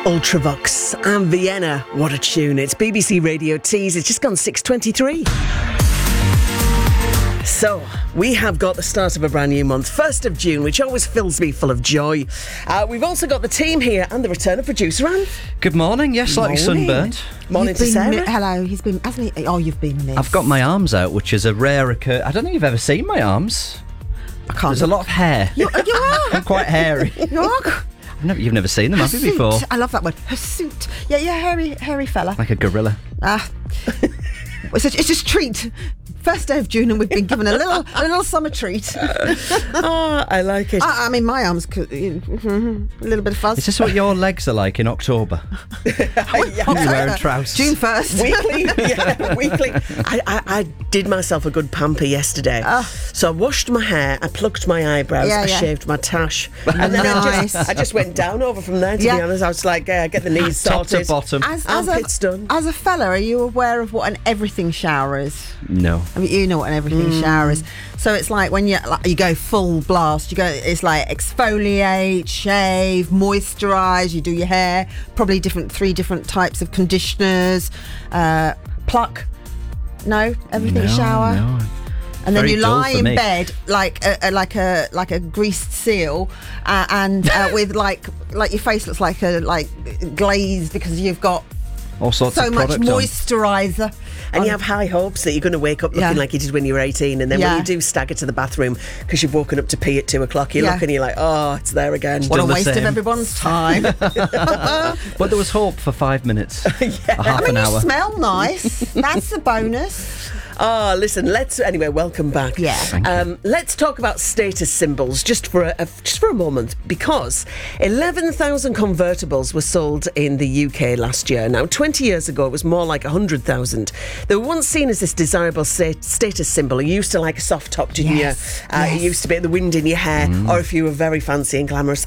Ultravox and Vienna. What a tune. It's BBC Radio Tees. It's just gone 6:23. So, we have got the start of a brand new month, 1st of June, which always fills me full of joy. We've also got the team here and the return of producer Anne. Good morning. Yes, slightly sunburnt. Morning to Sarah. Hello, he's been, hasn't he? Oh, you've been missed. I've got my arms out, which is a rare occurrence. I don't think you've ever seen my arms. I can't. There's a lot of hair. You are. I'm quite hairy. You are. You've never seen them, have you, before? I love that word. Hirsute. Yeah, hairy fella. Like a gorilla. It's just a treat. 1st day of June, and we've been given a little summer treat. I like it. I mean, my arms could a little bit of fuzz. Is this what your legs are like in October? You're wearing trousers. June 1st. Weekly. I did myself a good pamper yesterday. So I washed my hair, I plucked my eyebrows, I shaved my tash, and then I just went down over from there, to be honest. I was like, get the knees sorted. Top to bottom. Armpits done. As a fella, are you aware of what an everything shower is? No. I mean, you know what an everything shower is. So it's like when you go full blast. It's like exfoliate, shave, moisturise. You do your hair. Probably 3 different types of conditioners. Pluck. No, everything shower. No. And then Very you lie in me. bed like a greased seal, and with like your face looks like glazed because you've got All sorts so of much product on. moisturiser. And you have high hopes that you're going to wake up looking like you did when you were 18, and then when Yeah. you do stagger to the bathroom because you've woken up to pee at 2 o'clock, you look and you're like, oh, it's there again. What a the waste of same. everyone's time. But there was hope for 5 minutes. A half an You hour. smell nice. That's a bonus. Listen, anyway, welcome back. Yeah. Thank you. Let's talk about status symbols just for a moment, because 11,000 convertibles were sold in the UK last year. Now, 20 years ago, it was more like 100,000. They were once seen as this desirable status symbol. You used to like a soft top, didn't Yes, you? It used to be the wind in your hair, or if you were very fancy and glamorous,